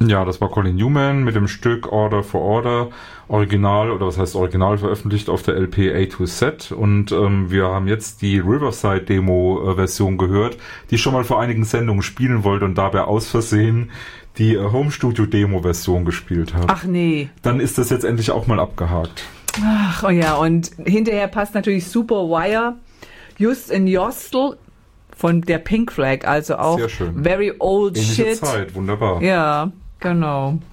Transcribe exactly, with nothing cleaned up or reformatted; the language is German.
Ja, das war Colin Newman mit dem Stück Order for Order, original, oder was heißt original, veröffentlicht auf der L P A to Z. Und ähm, wir haben jetzt die Riverside-Demo-Version gehört, die ich schon mal vor einigen Sendungen spielen wollte und dabei aus Versehen die äh, Home-Studio-Demo-Version gespielt habe. Ach nee. Dann ist das jetzt endlich auch mal abgehakt. Ach, oh ja, und hinterher passt natürlich Super Wire, Just in Jostel von der Pink Flag, also auch sehr schön. Very Old Ähnliche Shit. Zeit, wunderbar. Ja, genau.